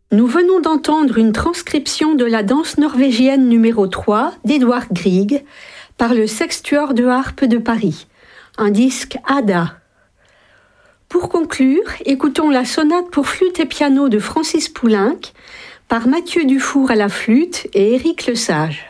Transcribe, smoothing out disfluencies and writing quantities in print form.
Nous venons d'entendre une transcription de la danse norvégienne numéro 3 d'Edvard Grieg par le Sextuor de harpe de Paris, un disque Ada. Pour conclure, écoutons la sonate pour flûte et piano de Francis Poulenc par Mathieu Dufour à la flûte et Éric Lesage.